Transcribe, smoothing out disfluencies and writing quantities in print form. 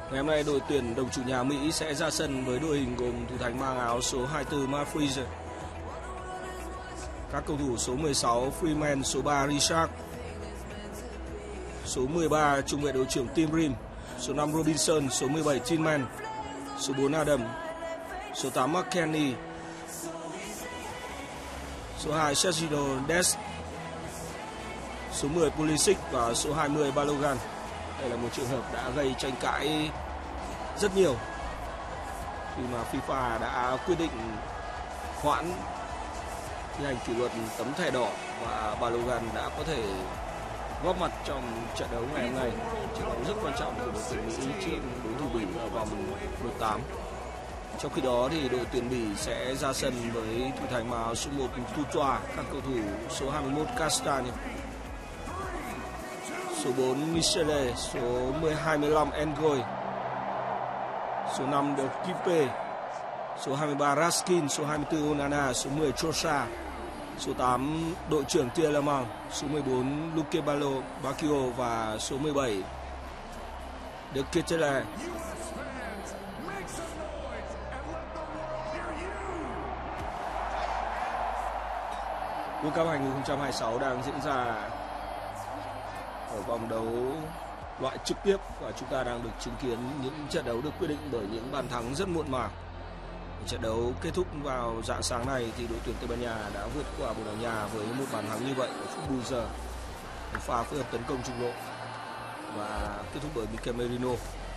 Ngày hôm nay đội tuyển đồng chủ nhà Mỹ sẽ ra sân với đội hình gồm thủ thành mang áo số 24 Matt Freese, các cầu thủ số 16 Freeman, số 3 Richard, số 13 trung vệ đội trưởng Tim Rim, số 5 Robinson, số 17 Tillman, số 4 Adam, số 8 McKennie, số 2 Sergio Des, số 10 Pulisic và số 20 Balogun. Đây là một trường hợp đã gây tranh cãi rất nhiều khi mà FIFA đã quyết định hoãn thi hành kỷ luật tấm thẻ đỏ và Balogun đã có thể góp mặt trong trận đấu ngày hôm nay, trận đấu rất quan trọng của đội tuyển Mỹ trước đối thủ Bỉ ở vòng 1/8. Trong khi đó thì đội tuyển Bỉ sẽ ra sân với thủ thành màu số 1 Tutoa, các cầu thủ số 21 Castagne, số 4 Michele, số 25 Engoy, số 5 De Kipe, số 23 Raskin, số 24 Onana, số 10 Trosa, số 8 đội trưởng Tielemans, số 14 Luke Bacchio và số 17 De Ketelaere. World Cup 2026 đang diễn ra ở vòng đấu loại trực tiếp và chúng ta đang được chứng kiến những trận đấu được quyết định bởi những bàn thắng rất muộn màng. Trận đấu kết thúc vào rạng sáng này thì đội tuyển Tây Ban Nha đã vượt qua Bồ Đào Nha với một bàn thắng như vậy ở phút bù giờ, một pha phối hợp tấn công trung lộ và kết thúc bởi Mikel Merino.